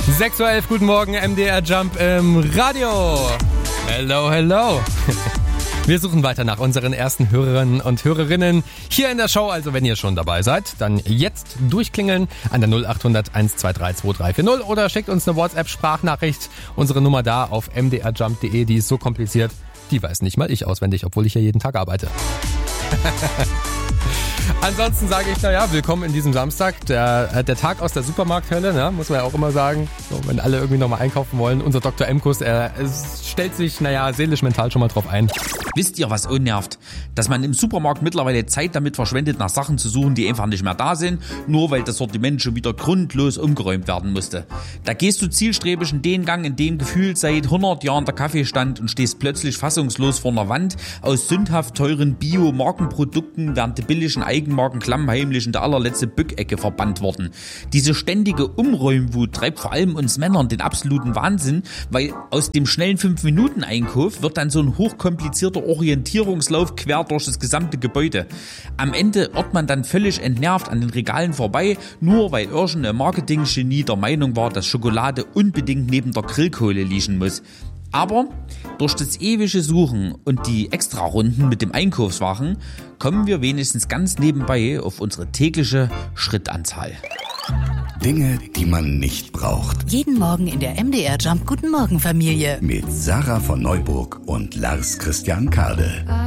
6:11 Uhr, guten Morgen, MDR Jump im Radio. Hello, hello. Wir suchen weiter nach unseren ersten Hörerinnen und Hörerinnen hier in der Show. Also wenn ihr schon dabei seid, dann jetzt durchklingeln an der 0800 123 2340 oder schickt uns eine WhatsApp-Sprachnachricht. Unsere Nummer da auf mdrjump.de, die ist so kompliziert, die weiß nicht mal ich auswendig, obwohl ich ja jeden Tag arbeite. Ansonsten sage ich, willkommen in diesem Samstag, der Tag aus der Supermarkthölle, ne, muss man ja auch immer sagen. So, wenn alle irgendwie nochmal einkaufen wollen. Unser Dr. Emkus, er stellt sich, seelisch, mental schon mal drauf ein. Wisst ihr, was unnervt? Dass man im Supermarkt mittlerweile Zeit damit verschwendet, nach Sachen zu suchen, die einfach nicht mehr da sind, nur weil das Sortiment schon wieder grundlos umgeräumt werden musste. Da gehst du zielstrebig in den Gang, in dem gefühlt seit 100 Jahren der Kaffee stand und stehst plötzlich fassungslos vor einer Wand aus sündhaft teuren Bio-Markenprodukten, während die billigen Eigenmarken klammheimlich in der allerletzte Bückecke verbannt wurden. Diese ständige Umräumwut treibt vor allem uns Männern den absoluten Wahnsinn, weil aus dem schnellen 5-Minuten-Einkauf wird dann so ein hochkomplizierter Orientierungslauf quer durch das gesamte Gebäude. Am Ende irrt man dann völlig entnervt an den Regalen vorbei, nur weil irgendein Marketing-Genie der Meinung war, dass Schokolade unbedingt neben der Grillkohle liegen muss. Aber durch das ewige Suchen und die Extrarunden mit dem Einkaufswagen kommen wir wenigstens ganz nebenbei auf unsere tägliche Schrittanzahl. Dinge, die man nicht braucht. Jeden Morgen in der MDR Jump Guten Morgen Familie. Mit Sarah von Neuburg und Lars Christian Kade.